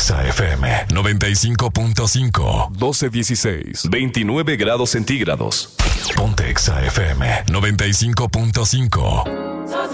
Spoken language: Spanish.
Exa FM 95.5. 12:16. 29 grados centígrados. Ponte Exa FM 95.5.